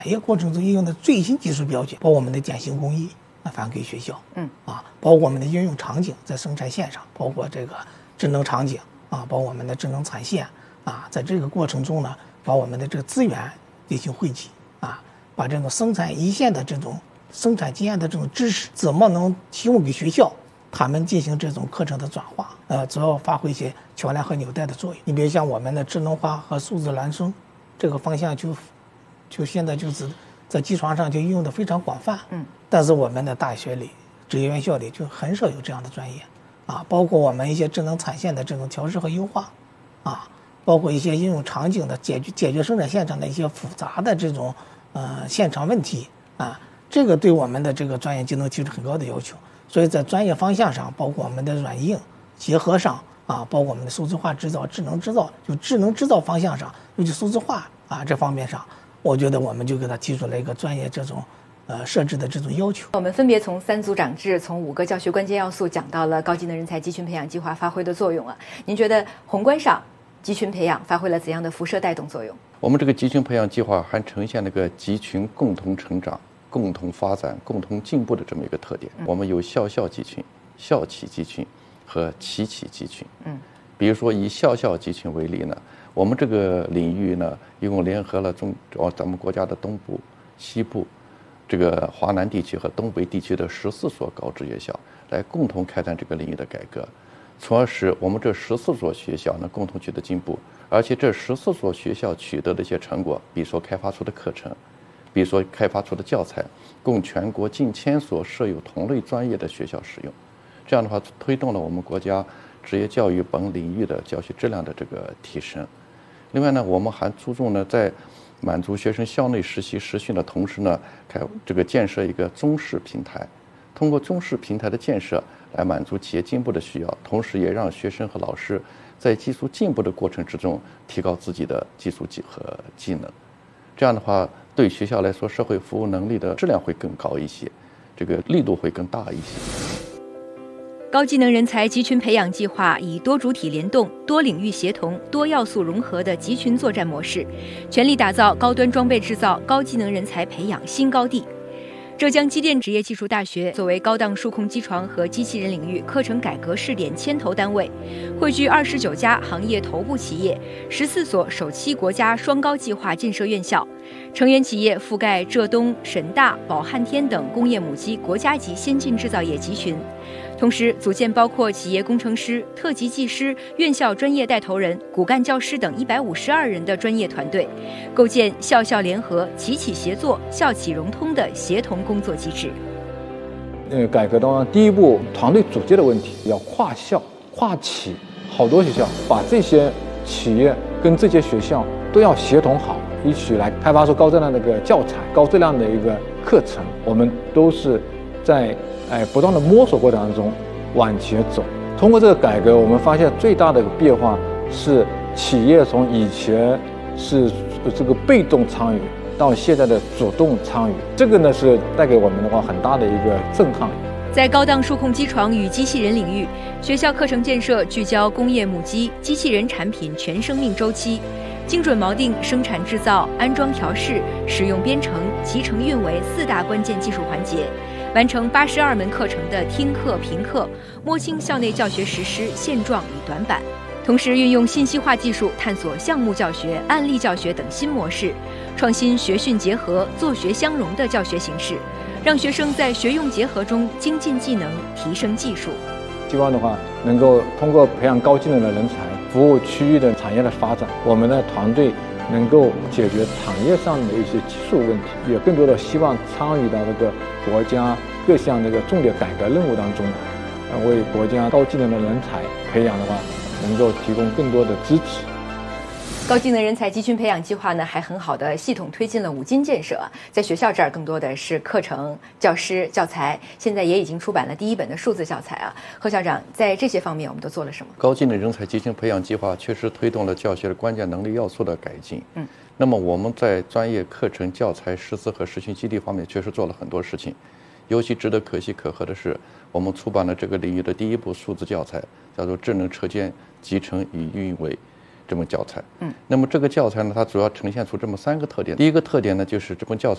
产业过程中应用的最新技术标准，包括我们的典型工艺反馈给学校，包括我们的应用场景在生产线上，包括这个智能场景包括我们的智能产线在这个过程中呢，把我们的这个资源进行汇集把这种生产一线的这种生产经验的这种知识，怎么能提供给学校，他们进行这种课程的转化，主要发挥一些桥梁和纽带的作用。你比如像我们的智能化和数字孪生这个方向就现在就是在机床上就应用的非常广泛，但是我们的大学里、职业院校里就很少有这样的专业包括我们一些智能产线的这种调试和优化包括一些应用场景的解决生产线上的一些复杂的这种现场问题这个对我们的这个专业技能提出很高的要求。所以在专业方向上，包括我们的软硬结合上包括我们的数字化制造、智能制造，就智能制造方向上，尤其数字化这方面上，我觉得我们就给他提出了一个专业这种设置的这种要求。 我们分别从3组长制，从5个教学关键要素讲到了高技能人才集群培养计划发挥的作用您觉得宏观上集群培养发挥了怎样的辐射带动作用？ 我们这个集群培养计划还呈现了个集群共同成长、共同发展、共同进步的这么一个特点。我们有校集群、校企集群和企集群。比如说以校集群为例呢，我们这个领域呢，一共联合了咱们国家的东部、西部、这个华南地区和东北地区的14所高职业校，来共同开展这个领域的改革，从而使我们这14所学校呢共同取得进步。而且这14所学校取得的一些成果，比如说开发出的课程，比如说开发出的教材，供全国近1000所设有同类专业的学校使用。这样的话，推动了我们国家职业教育本领域的教学质量的这个提升。另外呢，我们还注重呢，在满足学生校内实习实训的同时呢，建设一个中式平台，通过中式平台的建设来满足企业进步的需要，同时也让学生和老师在技术进步的过程之中提高自己的技术和技能。这样的话，对学校来说，社会服务能力的质量会更高一些，这个力度会更大一些。 高技能人才集群培养计划以多主体联动、多领域协同、多要素融合的集群作战模式，全力打造高端装备制造、高技能人才培养新高地。浙江机电职业技术大学作为高档数控机床和机器人领域课程改革试点牵头单位，汇聚29家行业头部企业、14所首期国家双高计划建设院校，成员企业覆盖浙东、沈大、宝汉天等工业母机国家级先进制造业集群。同时组建包括企业工程师、特级技师、院校专业带头人、骨干教师等152人的专业团队，构建校联合、企协作、校企融通的协同工作机制。 改革当中第一步，团队组建的问题要跨校、跨企，好多学校把这些企业跟这些学校都要协同好，一起来开发出高质量的一个教材、高质量的一个课程。我们都是在不断的摸索过程当中往前走。通过这个改革，我们发现最大的一个变化是企业从以前是这个被动参与到现在的主动参与，这个呢是带给我们的话很大的一个震撼。 在高档数控机床与机器人领域，学校课程建设聚焦工业母机、机器人产品全生命周期，精准锚定生产制造、安装调试、使用编程、集成运维4大关键技术环节，完成82门课程的听课评课，摸清校内教学实施现状与短板。同时运用信息化技术探索项目教学、案例教学等新模式，创新学训结合、作学相融的教学形式，让学生在学用结合中精进技能、提升技术。 希望的话能够通过培养高技能的人才，服务区域的产业的发展，我们的团队能够解决产业上的一些技术问题，也更多的希望参与到这个国家各项这个重点改革任务当中来，为国家高技能的人才培养的话能够提供更多的支持。 高技能人才集群培养计划呢，还很好的系统推进了5金建设。在学校这儿更多的是课程、教师、教材，现在也已经出版了第1本的数字教材贺校长，在这些方面我们都做了什么？ 高技能人才集群培养计划确实推动了教学的关键能力要素的改进。那么我们在专业课程、教材、师资和实训基地方面确实做了很多事情。尤其值得可喜可贺的是，我们出版了这个领域的第1部数字教材，叫做《智能车间集成与运维》这本教材。那么这个教材呢，它主要呈现出这么3个特点。第一个特点呢，就是这本教材